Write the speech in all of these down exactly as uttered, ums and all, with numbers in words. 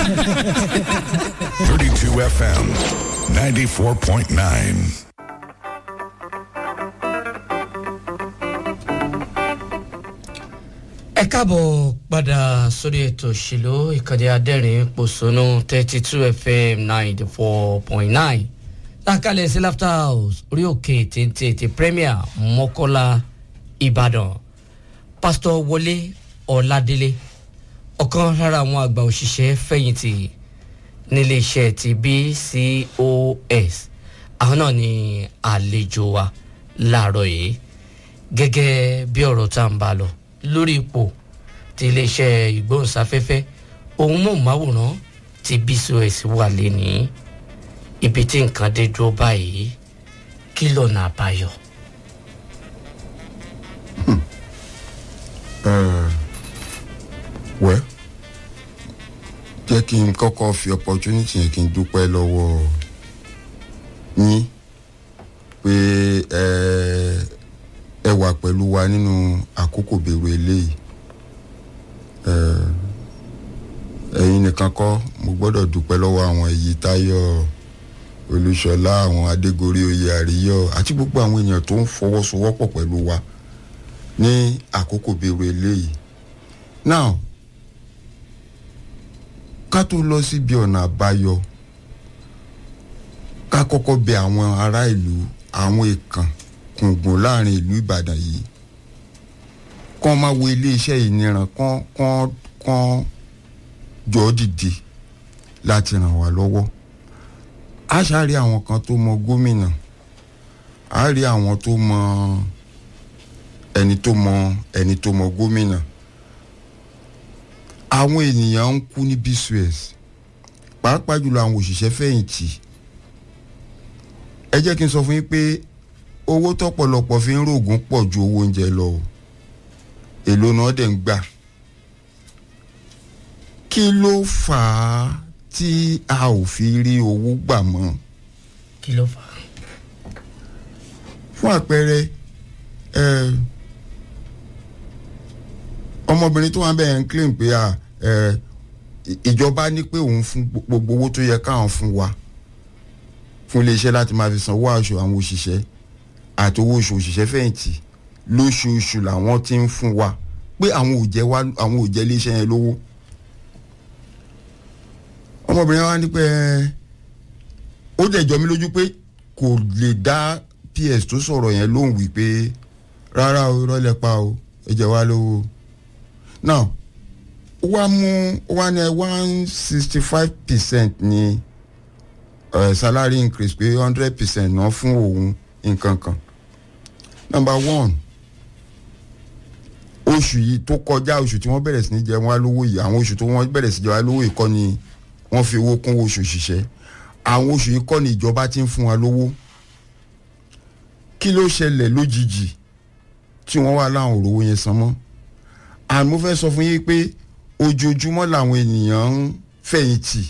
thirty-two F M, ninety-four point nine. ẹ káàbọ̀ padà sórí ètò òṣèlú ìkànnì adẹ́rìn pòṣónú thirty-two F M ninety-four point nine lákàlẹ̀ sí laughter house orí òkè téńté ti premier mọ́kọ́lá ìbàdàn pásítọ̀ wọlé ọ̀ládélé ọ̀kan lára àwọn àgbà òṣìṣẹ́ fẹ̀yìntì nílé iṣẹ́ ti B C O S àwọn náà ni àlejò wa láàárọ̀ yìí gẹ́gẹ́ bí ọ̀rọ̀ tá à ń bá lọ lórí ipò tí iléeṣẹ́ ìgbóhùnsáfẹ́fẹ́ ohun mọ̀máwòrán ti B C O S wà lẹ́ni ibi tí nǹkan dé dúró báyìí kí lọ́nà àbáyọ. wẹ́ jẹ́ kí n kọ́kọ́ fi opportunity yẹn kí n dúpẹ́ lọ́wọ́ yín pé ẹ ẹ wà pẹ̀lú wa nínú àkókò bèrè eléyìí ẹ̀yin nìkan kọ́ mo gbọ́dọ̀ dúpẹ́ lọ́wọ́ àwọn èyí táyọ̀ olúṣọlá àwọn adégorí oyè àríyọ̀ àti gbogbo àwọn èèyàn tó ń fọwọ́sowọ́pọ̀ pẹ̀lú wa ní àkókò bèrè eléyìí. now ká tó lọ síbi ọ̀nà àbáyọ ká kọ́kọ́ bẹ àwọn ará ìlú àwọn èèkàn kùngbùn láàrin ìlú ìbàdàn yìí kán máa wo iléeṣẹ́ yìí níran kán kán kán jọ dìde láti ràn wá lọ́wọ́. a ṣáà rí àwọn kan tó mọ gómìnà a rí àwọn tó mọ ẹni tó mọ ẹni tó mọ gómìnà. àwọn ènìyàn ń kú ní B C O S pàápàá jùlọ àwọn òṣìṣẹ́ fẹ̀yìntì. ẹ jẹ́ kí n sọ fún yín pé owó tọ́pọ̀lọpọ̀ fi ń rògùn pọ̀ ju owó oúnjẹ lọ o èlò náà dẹ̀ ń gbà. kí ló fà á tí a ò fi rí owó gbà mọ́? kí ló fà á? fún àpẹẹrẹ ẹ ọmọbìnrin tó wà bẹ́ẹ̀ ń claim pé ẹ ìjọba ní pé òun fún gbogbo owó tó yẹ káwọn fún wa fún iléeṣẹ́ láti máa fi sanwó aṣọ àwọn òṣìṣẹ́ àti owó oṣù òṣìṣẹ́ fẹ̀yìntì lóṣooṣù làwọn ti ń fún wa pé àwọn ò jẹ́ wá àwọn ò jẹ́ iléeṣẹ́ yẹn lówó. ọmọbìnrin wa ní pé ó dẹ̀ jọ mí lójú pé kò lè dá P S tó sọ̀rọ̀ yẹn lóhùn wípé rárá o irọ́ lẹ pa o ẹ jẹ́ wá lówó. now ó wá mú ó wá ní one sixty five percent ní uh, salary increase pé hundred percent náà fún òun nǹkan kan. number one oṣù yìí tó kọjá oṣù tí wọ́n bẹ̀rẹ̀ sí ní jẹ wá lówó yìí àwọn oṣù tó wọ́n bẹ̀rẹ̀ sí jẹ wá lówó yìí kọ́ ni wọ́n fi owó kún oṣù òṣìṣẹ́ àwọn oṣù yìí kọ́ ni ìjọba ti ń fún wa lówó. kí ló ṣẹlẹ̀ lójijì tí wọ́n wá láwọn òrówó yẹn san mọ́? àmọ́ fẹ́ sọ fún yín pé ojoojúmọ́ làwọn ènìyàn ń fẹ̀yìntì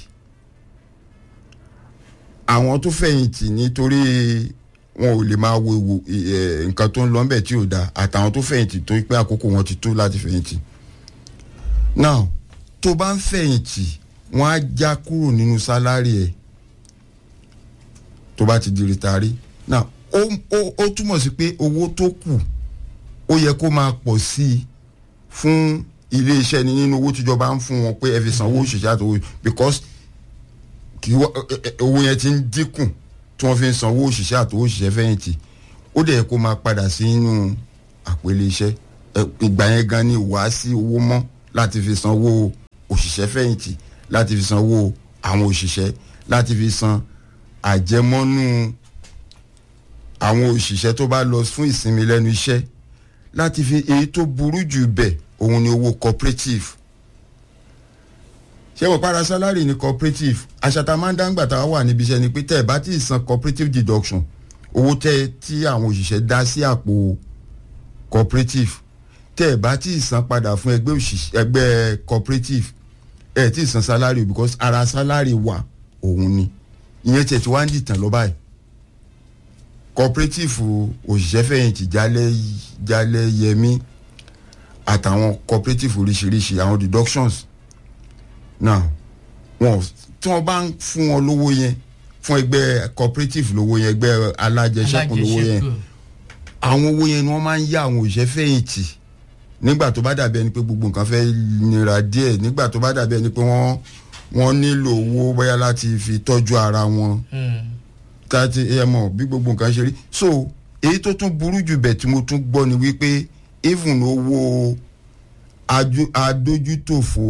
àwọn tó fẹ̀yìntì nítorí wọn ò lè máa wo ìwò nǹkan tó ń lọ ńbẹ̀ tí ò dáa àtàwọn tó fẹ̀yìntì tó pé àkókò wọn ti tó láti fẹ̀yìntì. now tó bá ń fẹ̀yìntì wọ́n á já kúrò nínú sálárì ẹ̀ tó bá ti di rìtárí. now ó ó ó túmọ̀ sí pé owó tó kù ó yẹ kó máa pọ̀ sí i fún iléeṣẹ́ ni nínú owó tíjọba ń fún wọn pé ẹ fi sanwó òṣìṣẹ́ àtòwò because kí owó yẹn ti ń dínkù tí wọ́n fi ń sanwó òṣìṣẹ́ àtòwò òṣìṣẹ́ fẹ̀yìntì ó dẹ̀ kó máa padà sí inú àpò iléeṣẹ́ ìgbà yẹn gan ni wàá sí owó mọ́ láti fi sanwó òṣìṣẹ́ fẹ̀yìntì láti fi sanwó àwọn òṣìṣẹ́ láti fi san àjẹmọ́nú àwọn òṣìṣẹ́ tó bá lọ fún ìsinmi lẹ́nu iṣẹ́ láti fi èyí tó burú jù bẹ̀ òun ni owó cooperative. ṣé wọ́n para salary ní cooperative àṣàtà máa ń dáńgbà tá a wà níbi iṣẹ́ ni pé tẹ́ ẹ̀ bá ti san cooperative deduction owó tẹ́ tí àwọn òṣìṣẹ́ dá sí àpò cooperative tẹ́ ẹ̀ bá ti san padà fún ẹgbẹ́ òṣìṣẹ́ ẹgbẹ́ cooperative ẹ̀ tí san salary because ara salary wà òun ni ìyẹn tẹ̀ tí wá ń dìtàn lọ báyìí. cooperative òṣìṣẹ́ fẹ̀yìntì jálẹ̀ jálẹ̀ yẹmí àtàwọn cooperative oríṣiríṣi àwọn deductions. now wọn tí wọ́n bá ń fún wọn lówó yẹn fún ẹgbẹ́ cooperative lówó yẹn ẹgbẹ́ alájẹsẹ́kù lówó yẹn àwọn owó yẹn ni wọ́n máa ń yá àwọn òṣìṣẹ́ fẹ̀yìntì nígbà tó bá dàbí ẹni pé gbogbo nǹkan fẹ́ nira díẹ̀ nígbà tó bá dàbí ẹni pé wọ́n wọ́n nílò owó bóyá láti fi tọ́jú ara wọn tàti ẹ mọ̀ bí gbogbo nǹkan ṣe rí so èyí tó tún burú jù bẹ̀ tí mo tún gbọ́ ni wípé even owó adójútòfò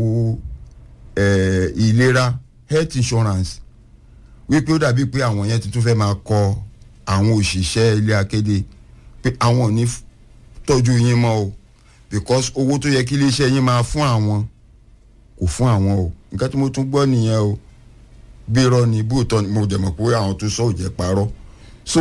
ìlera health insurance wípé ó dàbí pé àwọn yẹn ti tún fẹ́ máa kọ àwọn òṣìṣẹ́ ilé akéde pé àwọn ò ní tọ́jú yín mọ́ o because owó tó yẹ kí iléeṣẹ́ yín máa fún àwọn kò fún àwọn o nǹkan tí mo tún gbọ́ nìyẹn o bí irọ́ ni bóòtọ́ ni mo dẹ̀ mọ̀ pé àwọn tó sọ ò jẹ́ parọ́ so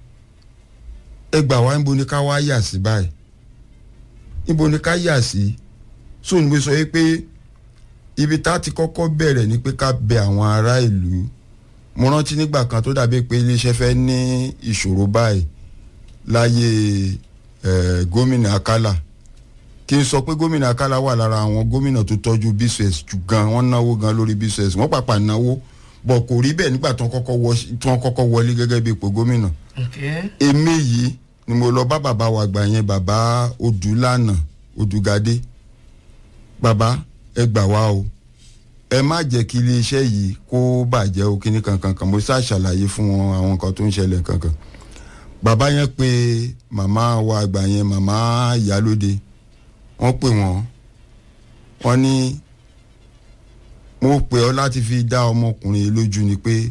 ẹ gbà wá níbo ni ká wá yà sí báyìí níbo ni ká yà sí so ní mo sọ yìí pé ibi tá ti kọ́kọ́ bẹ̀rẹ̀ ni pé ká bẹ àwọn ará ìlú mo rántí nígbà kan tó dàbí pé iléeṣẹ́ fẹ́ ní ìṣòro báyìí láyé eh, gómìnà Akálà kí n sọ pé gómìnà Akálà wà lára àwọn gómìnà tó tọ́jú B C S jù gan wọ́n náwó gan lórí B C S wọ́n pàpà náwó bọ̀ kò rí bẹ́ẹ̀ nígbà tí wọ́n kọ́kọ́ wọlé gẹ́gẹ́ bí ipò gómìnà. èmi yìí ni mo lọ bá bàbá wa gbà yẹn bàbá Odùlànà Odùgàdé bàbá ẹ gbà wá o ẹ má jẹ́ kí iléeṣẹ́ yìí kó bàjẹ́ o kíní kankan kan mo ṣáà ṣàlàyé fún wọn àwọn nǹkan tó ń ṣẹlẹ̀ kankan bàbá yẹn pé màmá wa gbà yẹn màmá Ìyálóde wọ́n pè wọ́n wọ́n ní mo pè ọ́ láti fi dá ọmọkùnrin lójú ni pé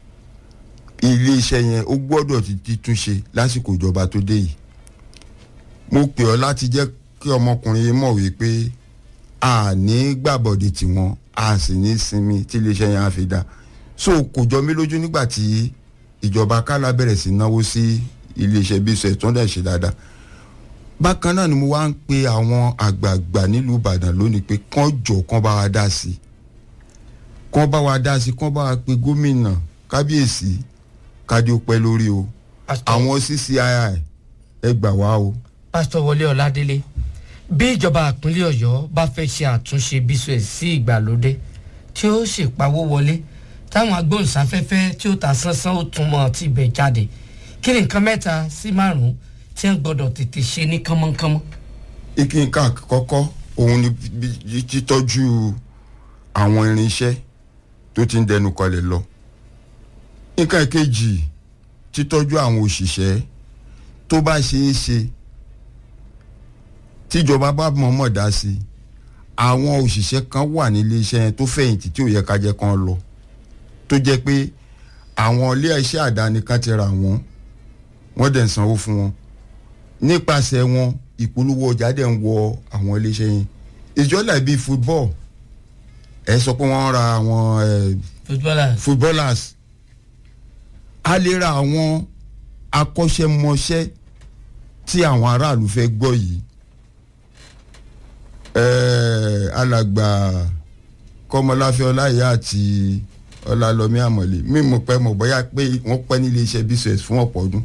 iléeṣẹ́ yẹn ó gbọ́dọ̀ ti túnṣe lásìkò ìjọba tó dé yìí mo pè ọ́ láti jẹ́ kí ọmọkùnrin yẹn mọ̀ wípé a ní gbàbọ̀dé tiwọn a sì ní sinmi tí iléeṣẹ́ yẹn á fi dá so kò jọ mí lójú nígbà tí ìjọba Akálà bẹ̀rẹ̀ sí náwó sí iléeṣẹ́ bí sọ ẹ̀tún dẹ̀ ṣe dáadáa bákan náà ni mo wá ń pe àwọn àgbààgbà nílùú Ìbàdàn lónìí pé kán jọ kán bá wa dá sí kán bá wa dá sí kán bá wa pe gómìnà kábíyèsí kádé ó pẹ́ lórí o àwọn C C I I ẹ gbà wá o. pásítọ̀ Wọlé Ọládélé bí ìjọba ìpínlẹ̀ Ọ̀yọ́ bá fẹ́ ṣe àtúnṣe bísúẹ̀ sí ìgbàlódé tí ó sì pawó wọlé táwọn agbóhùnsáfẹ́fẹ́ tí ó ta sánsán ó tún mọ́ ti bẹ̀ jáde kí ni nǹkan mẹ́ta sí márùn-ún tí wọ́n gbọ́dọ̀ tètè ṣe ní kánmọ́kánmọ́. ìkínkà kọ́kọ́ òun ni títọ́jú àwọn irinṣẹ́ tó ti ń dẹnu kọlẹ̀ lọ. nǹkan kejì títọ́jú àwọn òṣìṣẹ́ tó bá ṣeé ṣe tíjọba bá mọ̀ọ́mọ̀ dá sí àwọn òṣìṣẹ́ kan wà nílé iṣẹ́ yẹn tó fẹ̀yìntì tí ò yẹ ká jẹ́ kan lọ tó jẹ́ pé àwọn ilé iṣẹ́ àdáni kan ti ra wọ́n wọ́n dẹ̀ ń sanwó fún wọn nípasẹ̀ wọn ìpolówó ọjà dẹ̀ ń wọ àwọn ilé iṣẹ́ yẹn ìjọba bíi football ẹ sọ pé wọ́n ra àwọn footballers footballers a lè ra àwọn akọ́ṣẹ́mọṣẹ́ tí àwọn aráàlú fẹ́ gbọ́ yìí alàgbà Kọ́mọláfẹ́ Ọláìyá àti Ọlálọ́mí Àmọ̀lé mímọ̀ pẹ́ mọ̀ bóyá pé wọ́n pẹ́ nílé iṣẹ́ business fún ọ̀pọ̀ ọdún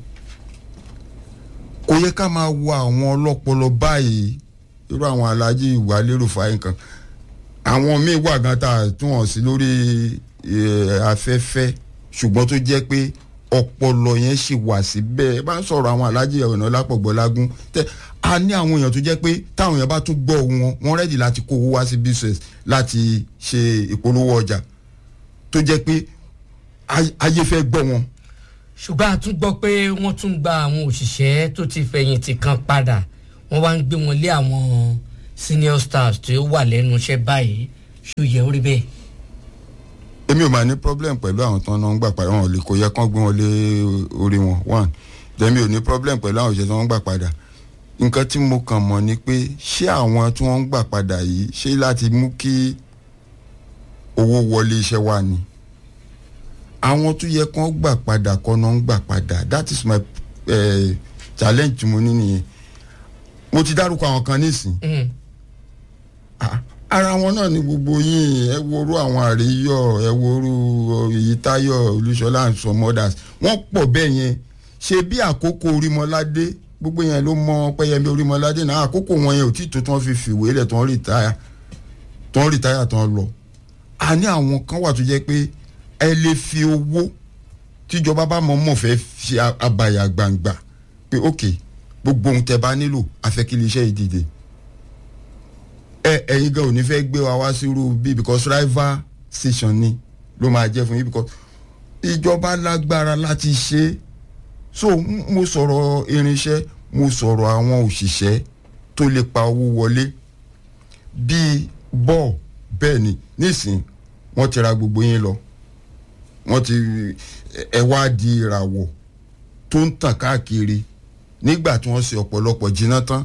kò yẹ ká máa wo àwọn ọlọ́pọlọ báyìí irú àwọn Aláàjì Wálé Rúfáì nǹkan àwọn míì wà gan tá tí wọ́n sí lórí afẹ́fẹ́ ṣùgbọ́n tó jẹ́ pé ọpọlọ yẹn ṣì wà síbẹ̀ ẹ bá ń sọ̀rọ̀ àwọn Aláàjì Ọ̀nàlápọ̀ Gbọ́lágún tẹ́ a ní àwọn èèyàn tó jẹ́ pé táwọn èèyàn bá tún gbọ́ wọn wọ́n rẹ́dì láti kó owó wá sí business láti ṣe ìpolówó ọjà tó jẹ́ pé ayé fẹ́ gbọ́ wọn. ṣùgbọ́n a tún gbọ́ pé wọ́n tún gba àwọn òṣìṣẹ́ tó ti fẹ̀yìntì kan padà wọ́n wá ń gbé wọn lé àwọn senior staff tó wà lẹ́nu iṣẹ́ báyìí ṣó yẹ orí bẹ́ẹ̀. èmi ò máa ní problem pẹ̀lú àwọn tó ń gbà padà wọn ò lè kó yẹ kán gbé wọn lé orí wọn one tẹ̀mí ò ní problem pẹ̀lú àwọn òṣìṣẹ́ tó ń gbà padà nǹkan tí mo kàn mọ̀ ni pé ṣé àwọn tí wọ́n ń gbà padà yìí ṣé láti mú kí owó wọlé iṣẹ́ wa ni àwọn tó yẹ kán gbà padà kọ́ náà ń gbà padà that is my uh, challenge tí mo ní nìyẹn mo ti dárúkọ àwọn kan nísìn ara wọn náà ni gbogbo yín ẹ worú àwọn àríyọ ẹ worú Ìyítáyọ̀ Olúṣọlá and some others wọ́n pọ̀ bẹ́ẹ̀ yẹn ṣe bí àkókò Orímọládé gbogbo yẹn ló mọ Pẹ́yẹmí Orímọládé náà àkókò wọn yẹn ò tí tó tí wọ́n fi fìwé lẹ̀ tí wọ́n rìtáyà tí wọ́n rìtáyà tí wọ́n lọ a ní àwọn kan wà tó jẹ́ pé ẹ lè fi owó tíjọba bá mọ̀ mọ̀ fẹ́ ṣe àbàyà gbangba pé ok gbogbo ohun tẹ́ bá nílò afẹ́kílẹ̀ iṣẹ́ ìdìde ẹ ẹ̀yin gan ò ní fẹ́ gbé wa wá sírú bíi because rival station ni ló máa jẹ́ fún yín because ìjọba lágbára láti ṣe so mo sọ̀rọ̀ irinṣẹ́ mo sọ̀rọ̀ àwọn òṣìṣẹ́ tó lè pa owó wọlé bíi bọ́ọ̀ bẹ́ẹ̀ ni nísìn wọ́n ti ra gbogbo yín lọ wọ́n ti ẹ wá di ìràwọ̀ tó ń tàn káàkiri nígbà tí wọ́n ṣe ọ̀pọ̀lọpọ̀ jiná tán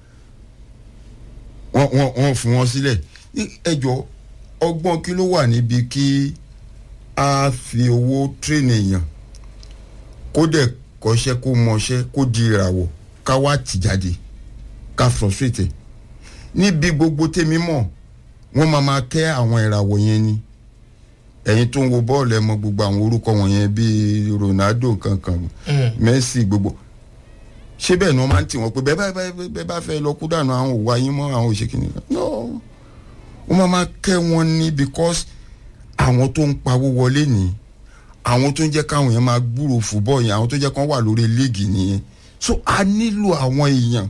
wọ́n wọ́n wọ́n fún wọn sílẹ̀ ẹjọ́ ọgbọ́n kí ló wà níbi kí a fi owó tírèènì èèyàn kó dẹ̀ kọ́ṣẹ́ kó mọṣẹ́ kó di ìràwọ̀ ká wá tì jáde ká frustrate níbi gbogbo tèmi mọ̀ wọ́n máa ma kẹ́ àwọn ìràwọ̀ yẹn ni ẹ̀yin tó ń wo bọ́ọ̀lù ẹ̀ mọ̀ gbogbo àwọn orúkọ wọ̀nyẹn bíi Ronaldo kankan Messi gbogbo ṣé bẹ́ẹ̀ ni wọ́n máa ń tì wọ́n pé bẹ́ẹ̀ bá fẹ́ lọ kú dànù àwọn òwò ayé mọ́ àwọn òṣèkìní no wọ́n máa ma kẹ́ wọn ní because àwọn tó ń pawó wọlé ní àwọn tó ń jẹ́ káwọn yẹn máa gbúrò fúbọ̀ yẹn àwọn tó jẹ́ kán wà lórí líìgì nìyẹn so a nílò àwọn èèyàn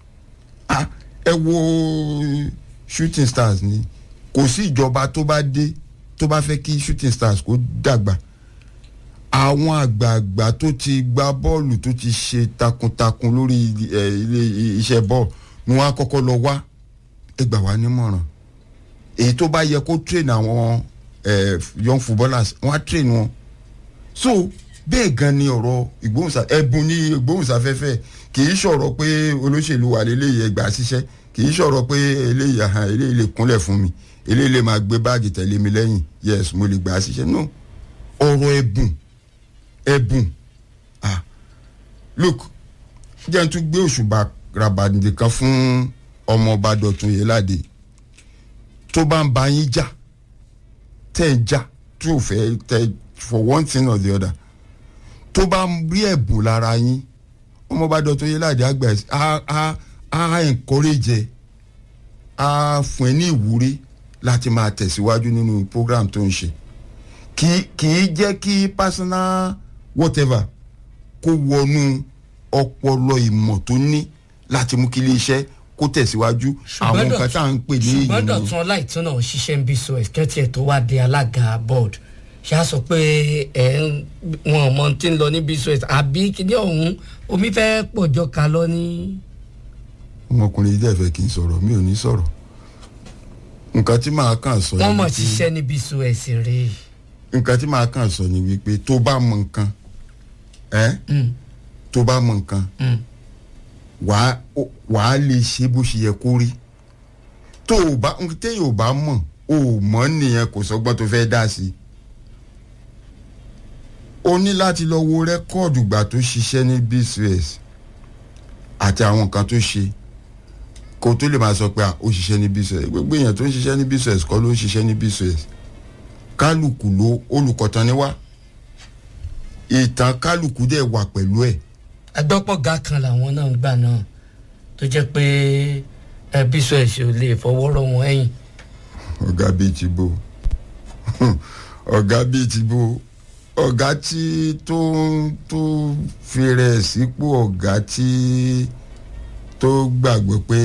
ẹ wo Shooting Stars ni kò sí ìjọba tó bá dé tó bá fẹ́ kí Shooting Stars kó dàgbà àwọn àgbààgbà tó ti gba bọ́ọ̀lù tó ti ṣe takuntakun lórí ilé iṣẹ́ bọ́ọ̀lù ni wọ́n á kọ́kọ́ lọ wá ẹ gbà wá nímọ̀ràn èyí tó bá yẹ kó train àwọn young footballers wọ́n á train wọn so bẹ́ẹ̀ gan ni ọ̀rọ̀ ìgbóhùnsá ẹ̀bùn ní ìgbóhùnsáfẹ́fẹ́ kì í ṣọ̀rọ̀ pé olóṣèlú wà lélẹ́yìí ẹgbàá ṣiṣẹ́ kì í ṣọ̀rọ̀ pé eléyìí àhàn eléyìí lè kúnlẹ̀ fún mi eléyìí lè máa gbé báàgì tẹ̀lé mi lẹ́yìn yes mo lè gbà á ṣiṣẹ́ no ọ̀rọ̀ ẹ̀bùn ẹ̀bùn ah look jẹ́ n tún gbé òṣùbà rabandé kan fún ọmọọba Dọ̀tun Yéládé tó bá ń bá yín jà tẹ́ ń jà tí ò fẹ́ tẹ́ for one thing or the other tó bá ń rí ẹ̀bùn lára yín ọmọọba Dọ̀tun Yéládé àgbà ẹ̀ á á á encourage á fún ẹ ní ìwúrí láti máa tẹ̀síwájú nínú program tó ń ṣe kì kì í jẹ́ kí personal whatever kó wọnú ọpọlọ ìmọ̀ tó ní láti mú kí iléeṣẹ́ kó tẹ̀síwájú àwọn nǹkan tá à ń pè ní èyí ni. ṣùgbọ́n Dọ̀tun Ọláìtàn náà ṣiṣẹ́ ń bí so ẹ̀kẹ́tì ẹ̀ tó wá di alága board ṣáà sọ pé ẹ̀ wọn mọ tí ń lọ ní bí so ẹ̀ àbí kíní ọ̀hún omi fẹ́ pọ̀jọ́ ká lọ ní. ọmọkùnrin yìí dẹ̀ fẹ́ kí n sọ̀rọ̀ mi ò ní sọ̀rọ̀ nǹkan tí màá kàn sọ. wọ́n mọ̀ ṣiṣẹ́ ní bí so ẹ̀ sì rèé. nǹkan tí màá kàn sọ ni wípé tó bá mọ nǹkan ẹ tó bá mọ nǹkan wàá wàá lè ṣe bó ṣe yẹ kó rí tó o bá téèyàn ò bá mọ̀ o ò mọ̀ nìyẹn kò sọgbọ́n tó fẹ́ dá sí i o ní láti lọ wo rẹ́kọ́ọ̀dù gbà tó ṣiṣẹ́ ní B C S àti àwọn nǹkan tó ṣe kó tó lè máa sọ pé ó ṣiṣẹ́ ní B C S gbogbo èèyàn tó ń ṣiṣẹ́ ní B C S kọ́ ló ń ṣiṣẹ́ ní B C S kálukú ló olùkọ́tàn ni wá ìtàn kálukú dẹ̀ wà pẹ̀lú ẹ̀. agbọ́pọ̀gá kan làwọn náà ń gbà náà tó jẹ́ pé ẹbí sọ ẹ̀ṣẹ̀ ò lè fọwọ́ rọ wọn ẹ̀yìn. ọ̀gá bíi ti bo ọ̀gá bíi ti bo ọ̀gá tí tó tó fi rẹ̀ sípò ọ̀gá tí tó gbàgbọ́ pé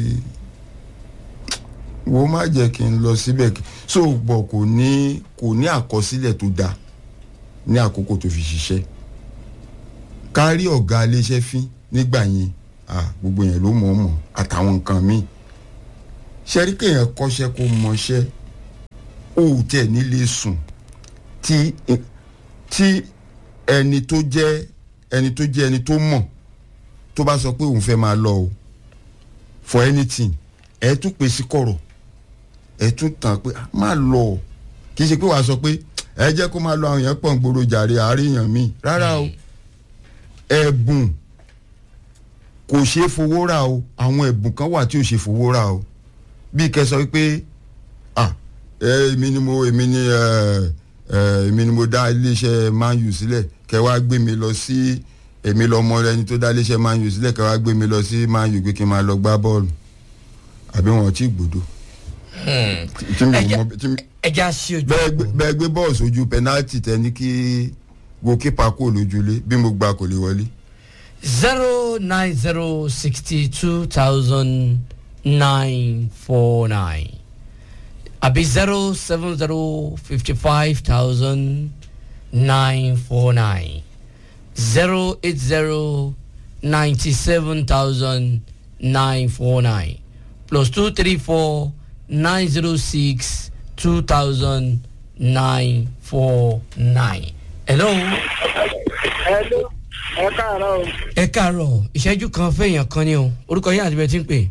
wo má jẹ́ kí n lọ síbẹ̀ so gbọ́ kò ní kò ní àkọsílẹ̀ tó dáa ní àkókò tó fi ṣiṣẹ́ kárí ọ̀gá iléeṣẹ́ fín nígbà yẹn gbogbo yẹn ló mọ̀ ọ́ mọ̀ àtàwọn nǹkan míì ṣẹ́rí kéèyàn kọ́ṣẹ́ kó mọṣẹ́ ó tẹ̀ nílé sùn tí tí ẹni tó jẹ́ ẹni tó jẹ́ ẹni tó mọ̀ tó bá sọ pé òun fẹ́ máa lọ o for anything ẹ̀ tún pè sí kọ̀rọ̀ ẹ̀ tún tàn pé má lọ o kì í ṣe pé wàá sọ pé ẹ jẹ́ kó máa lọ àwọn èèyàn pọ̀ ń gbòòrò jàre àríyàn mi rárá o ẹ̀bùn kò ṣeé fowó rà o àwọn ẹ̀bùn kan wà tí ò ṣeé fowó rà o bí kẹ́ sọ pé ah èmi ni mo èmi ni èmi ni mo dá iléeṣẹ́ Man U sílẹ̀ kẹ́ wá gbé mi lọ sí èmi lọ́mọ ẹni tó dá iléeṣẹ́ Man U sílẹ̀ kẹ́ wá gbé mi lọ sí Man U pé kí n máa lọ gbá bọ́ọ̀lù àbí wọn ò tí ì gbòdo tí mi ò mọ tí mi. ẹja sí ojú. bẹ́ẹ̀ gbé bọ́ọ̀sì ojú pẹ́náltì tẹ ní kí goalkeeper kó lójúlé bí mo gba kò lè wọlé. zero nine zero sixty two thousand nine four nine àbí zero seven zero fifty five thousand nine four nine zero eight zero ninety seven thousand nine four nine plus two three four nine zero six two thousand nine four nine. hello. hello. ẹ káàárọ̀ o. ẹ káàárọ̀ ìṣẹ́jú kan fẹ̀yàn kan ni o orúkọ yín àti bẹ́ẹ̀ tí ń pè.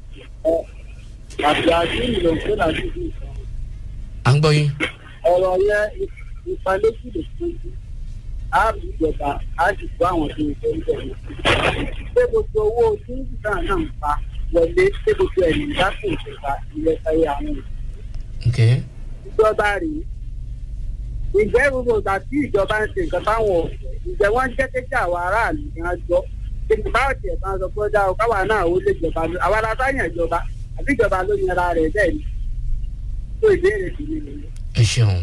àti àti ìlò ń pè láti ìlú ìfọ̀. à ń gbọ́ yín. ọ̀rọ̀ yẹn ìfàlẹ́sì lè fún mi á bí ìjọba á sì kó àwọn tó ń tó ń bẹ̀rẹ̀. ṣé gbogbo owó tí ìgbà náà ń pa wọlé ṣé gbogbo ẹ̀ ní ìdákò ìjọba ilẹ̀ ayé àwọn okay. ìjọba rèé ìjẹ́ gbogbo ìgbà tí ìjọba ń ṣe nǹkan táwọn ọ̀fẹ́ ìjẹ́ wọ́n jẹ́ kékeré àwọn aráàlú ní àjọ ètò báwo tiẹ̀ bá ń sọ pé ó dá o káwa náà ó lè jọba àwa la sáyàn ìjọba àbí ìjọba ló yanra rẹ̀ bẹ́ẹ̀ ni tó ìbéèrè sí mi nìyẹn. ẹ ṣeun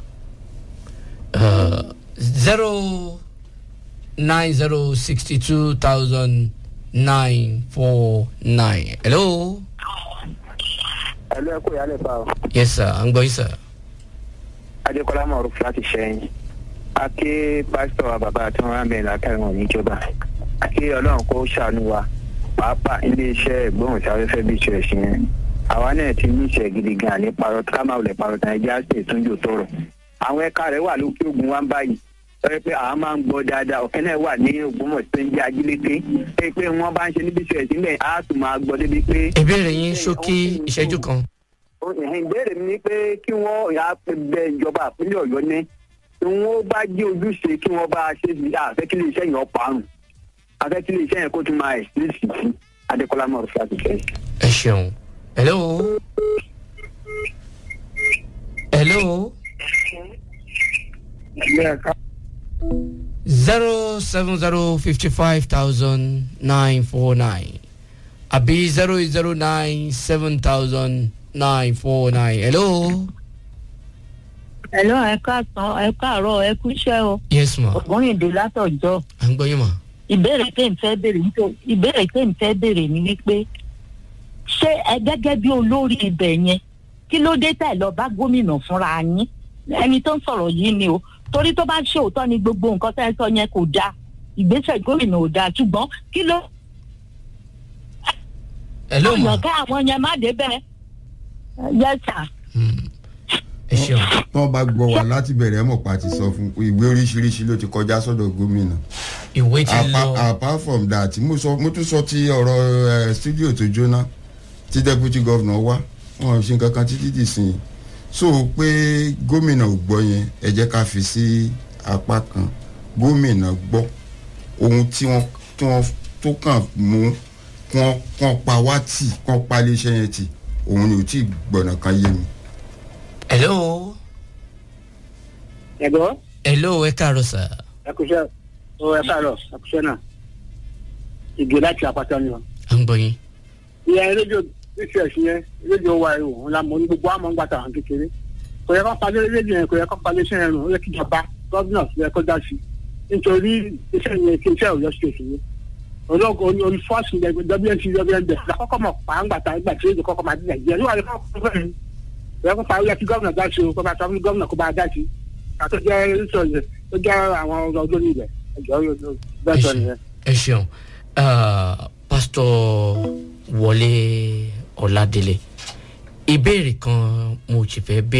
zero nine zero sixty two thousand nine four nine. hello. hello ẹ kò yálẹ̀ bá o. yes sir à ń gbọ́ yín sir. adékọlá mọ̀ọ́rù láti ṣẹ́yìn aké pásítọ̀ bàbá àti wọn rámẹ̀ látàrí wọn níjọba aké ọlọ́run kó ṣàánú wa pàápàá iléeṣẹ́ ìgbóhùnsáfẹ́fẹ́ bí ìṣẹ̀lẹ̀ ṣe yẹn àwa náà ti ní ìṣẹ̀ gidi gan ní parọ́ ká máa lè parọ́ tán ẹjẹ́ àti ìtúnjò tọrọ àwọn ẹ̀ka rẹ̀ wà lókè ògùn wa ń báyìí sọ pé àwọn máa ń gbọ́ dáadáa ọ̀kẹ́ náà wà ní ògbómọ̀ tó ń jẹ́ ajílété pé pé wọ́n bá ń ṣe níbi ìṣẹ̀lẹ̀ sílẹ̀ á tún máa gbọ́ débi pé. ìbéèrè yín ṣókí ìṣẹ́jú kan. ìbéèrè mi ni pé kí wọ́n yà bẹ ìjọba ìpínlẹ̀ ọ̀yọ́ ní tí wọ́n bá jí ojúṣe kí wọ́n bá ṣe bí àfẹ́kílẹ̀ iṣẹ́ yẹn parun àfẹ́kílẹ̀ iṣẹ́ yẹn kó tún máa ẹ̀sìn sí sí adékọlá mọ̀ọ́rù láti ṣẹ́yìn. ẹ ṣeun. hello. hello. zero seven zero fifty five thousand nine four nine àbí zero eight zero nine seven thousand nine four nine. hello. hello ẹ káàsán ẹ káàárọ̀ ẹ kú iṣẹ́ o. yes ma. ògúnrìndé látọ̀jọ́. à ń gbọ́ yín ma. ìbéèrè tẹ̀ ń fẹ́ béèrè nítorí ìbéèrè tẹ̀ ń fẹ́ béèrè ni wípé ṣé ẹ gẹ́gẹ́ bí olórí ibẹ̀ yẹn kí ló dé tẹ̀ lọ bá gómìnà fúnra yín ẹni tó ń sọ̀rọ̀ yìí ni o torí tó bá ṣe òótọ́ ni gbogbo nǹkan tẹ́ ẹ sọ yẹn kò dáa ìgbésẹ̀ gómìnà ò dáa ṣùgbọ́n kí ló. hello ma. ọ̀nà ká àwọn yẹn má dé bẹ́ẹ̀ yes sir. ẹ ṣeun. wọ́n bá gbọ́ wa láti bẹ̀rẹ̀ mọ̀ pa ti sọ fún ìwé oríṣiríṣi ló ti kọjá sọ́dọ̀ gómìnà. ìwé ti lọ. apart from that mo sọ mo tún sọ ti ọ̀rọ̀ studio tó jóná tí deputy governor wá wọn ò ṣe nǹkan kan títí dì sí i so pé gómìnà ò gbọ́ yẹn ẹ jẹ́ ká fi sí apá kan gómìnà gbọ́ ohun tí wọ́n tí wọ́n tó kàn mú kàn kàn pa wá tì kàn pa iléeṣẹ́ yẹn tì òun ni ò tí ì gbọ̀nà kan yé mi. hello. ẹ̀gbọ́n. hello ẹ káàárọ̀ sà. ẹ kú iṣẹ́ o ẹ káàárọ̀ ẹ kú iṣẹ́ náà ìgbé láti àpáta ni wọn. à ń gbọ́ yín. ìyá rédíò research yẹn rédíò wa ẹ̀ òun la mọ̀ ní gbogbo àmọ́ ń gbàtà àwọn kékeré kò yẹ kó palẹ̀ rédíò yẹn kò yẹ kó palẹ̀ iṣẹ́ yẹn rùn ó yẹ kí ìjọba gọ́ọ̀nà yẹ kó dá sí i nítorí iṣẹ́ yẹn kí iṣẹ́ òyọ́ state yẹn olóògùn olùfọ́ọ̀sì yẹn w n c w n b lakọ́kọ́ mọ̀ pa ń gbàtà ìgbà tí èdè kọ́kọ́ máa di nàìjíríà níwájú yẹ kó pa ó yẹ kí gọ́ọ̀nà dá sí i kó bá sọ fún gọ́ọ̀nà kó bá dá sí i àti jẹ́ sọ yẹn ó jẹ́ àwọn ọ̀rọ̀ ọdún nílẹ̀ ẹ̀jọ̀ bẹ́ẹ̀ sọ nìyẹn. ẹ ṣeun pásítọ̀ Wọlé Ọládélé ìbéèrè kan mo ti fẹ́ béèrè.